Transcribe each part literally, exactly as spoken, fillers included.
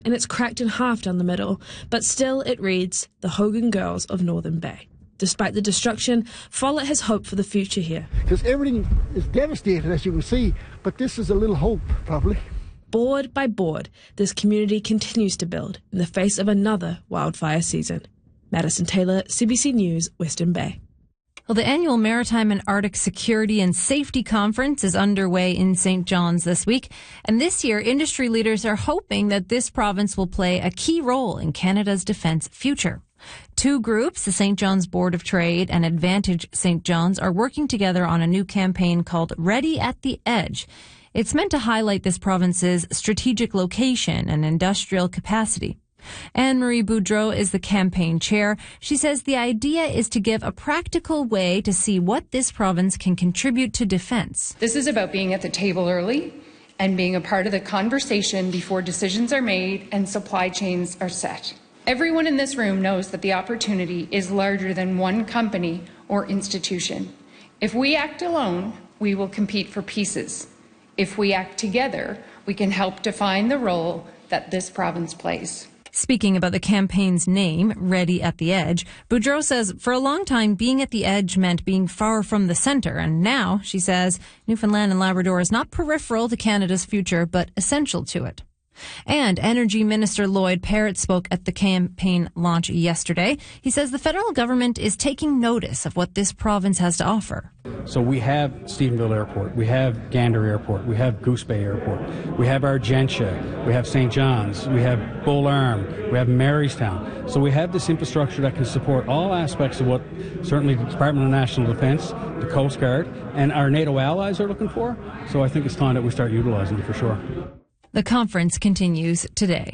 and it's cracked in half down the middle, but still it reads, The Hogan Girls of Northern Bay. Despite the destruction, Follett has hope for the future here. Because everything is devastated, as you can see, but this is a little hope, probably. Board by board, this community continues to build in the face of another wildfire season. Madison Taylor, C B C News, Western Bay. Well, the annual Maritime and Arctic Security and Safety Conference is underway in Saint John's this week. And this year, industry leaders are hoping that this province will play a key role in Canada's defence future. Two groups, the Saint John's Board of Trade and Advantage Saint John's, are working together on a new campaign called Ready at the Edge. It's meant to highlight this province's strategic location and industrial capacity. Anne-Marie Boudreau is the campaign chair. She says the idea is to give a practical way to see what this province can contribute to defence. This is about being at the table early and being a part of the conversation before decisions are made and supply chains are set. Everyone in this room knows that the opportunity is larger than one company or institution. If we act alone, we will compete for pieces. If we act together, we can help define the role that this province plays. Speaking about the campaign's name, Ready at the Edge, Boudreau says for a long time being at the edge meant being far from the centre. And now, she says, Newfoundland and Labrador is not peripheral to Canada's future, but essential to it. And Energy Minister Lloyd Parrott spoke at the campaign launch yesterday. He says the federal government is taking notice of what this province has to offer. So we have Stephenville Airport, we have Gander Airport, we have Goose Bay Airport, we have Argentia, we have Saint John's, we have Bull Arm, we have Marystown. So we have this infrastructure that can support all aspects of what certainly the Department of National Defence, the Coast Guard, and our NATO allies are looking for. So I think it's time that we start utilising it for sure. The conference continues today.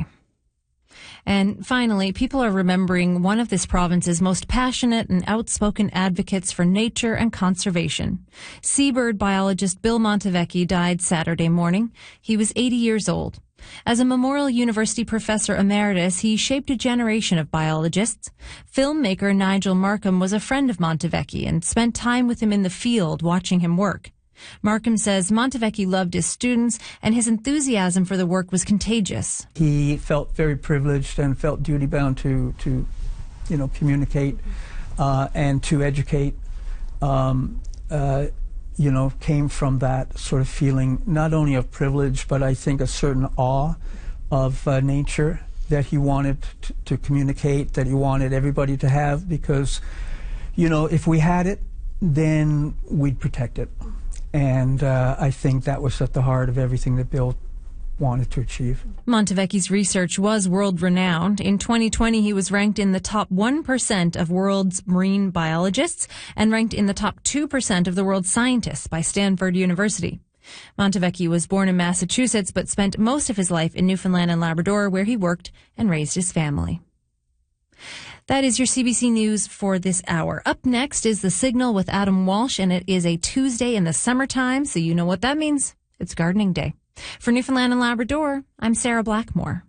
And finally, people are remembering one of this province's most passionate and outspoken advocates for nature and conservation. Seabird biologist Bill Montevecchi died Saturday morning. He was eighty years old. As a Memorial University professor emeritus, he shaped a generation of biologists. Filmmaker Nigel Markham was a friend of Montevecchi and spent time with him in the field watching him work. Markham says Montevecchi loved his students and his enthusiasm for the work was contagious. He felt very privileged and felt duty-bound to, to, you know, communicate uh, and to educate. Um, uh, you know, came from that sort of feeling not only of privilege, but I think a certain awe of uh, nature that he wanted to, to communicate, that he wanted everybody to have, because, you know, if we had it, then we'd protect it. And uh, I think that was at the heart of everything that Bill wanted to achieve. Montevecchi's research was world-renowned. In twenty twenty, he was ranked in the top one percent of world's marine biologists and ranked in the top two percent of the world's scientists by Stanford University. Montevecchi was born in Massachusetts but spent most of his life in Newfoundland and Labrador, where he worked and raised his family. That is your C B C News for this hour. Up next is The Signal with Adam Walsh, and it is a Tuesday in the summertime, so you know what that means. It's gardening day. For Newfoundland and Labrador, I'm Sarah Blackmore.